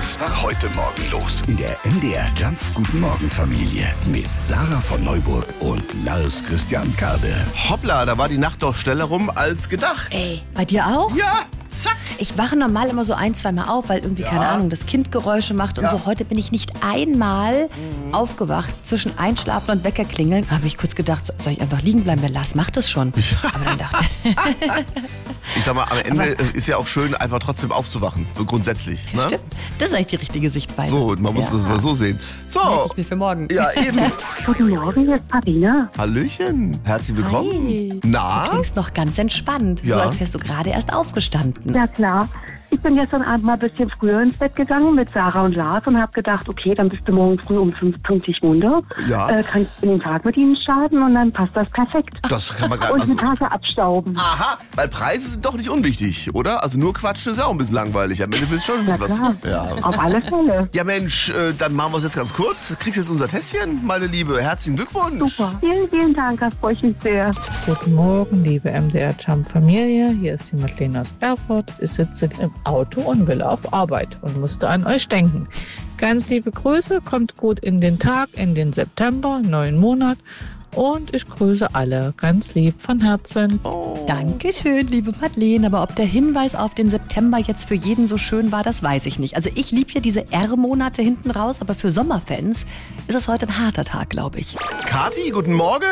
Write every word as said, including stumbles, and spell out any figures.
Was war heute Morgen los? In der M D R Jump Guten Morgen Familie mit Sarah von Neuburg und Lars Christian Kade. Hoppla, da war die Nacht doch schneller rum als gedacht. Ey, bei dir auch? Ja, zack. Ich wache normal immer so ein, zweimal auf, weil irgendwie, Ja. keine Ahnung, das Kind Geräusche macht und Ja. so. Heute bin ich nicht einmal mhm. aufgewacht. Zwischen Einschlafen und Weckerklingeln habe ich kurz gedacht, soll ich einfach liegen bleiben? Der Lars macht das schon. Ja. Aber dann dachte Ich sag mal, am Ende Aber ist ja auch schön, einfach trotzdem aufzuwachen. So grundsätzlich. Ne? stimmt, das ist eigentlich die richtige Sichtweise. So, man muss ja. das mal so sehen. So. Merke ich mir für morgen. Ja, eben. Guten Morgen, hier ist Paulina. Hallöchen. Herzlich willkommen. Hi. Na? Du klingst noch ganz entspannt. Ja. So als wärst du gerade erst aufgestanden. Ja klar. Ich bin gestern Abend mal ein bisschen früher ins Bett gegangen mit Sarah und Lars und habe gedacht, okay, dann bist du morgen früh um fünf pünktlich munter. Ja. Äh, kannst du den Tag mit ihnen starten und dann passt das perfekt. Das kann man gar Und nicht. die Also, Tage abstauben. aha, weil Preise sind doch nicht unwichtig, oder? Also nur quatschen ist ja auch ein bisschen langweilig. Am Ende willst du schon ein Na bisschen klar, was. Ja. auf alle Fälle. Ja Mensch, äh, dann machen wir es jetzt ganz kurz. Kriegst jetzt unser Tässchen, meine Liebe. Herzlichen Glückwunsch. Super. Vielen, vielen Dank, das freue ich mich sehr. Guten Morgen, liebe M D R Jump Familie. Hier ist die Madeleine aus Erfurt. Ich sitze im Auto und will auf Arbeit und musste an euch denken. Ganz liebe Grüße, kommt gut in den Tag, in den September, neuen Monat. Und ich grüße alle ganz lieb von Herzen. Dankeschön, liebe Madeleine. Aber ob der Hinweis auf den September jetzt für jeden so schön war, das weiß ich nicht. Also ich liebe hier diese R-Monate hinten raus, aber für Sommerfans ist es heute ein harter Tag, glaube ich. Kathi, guten Morgen.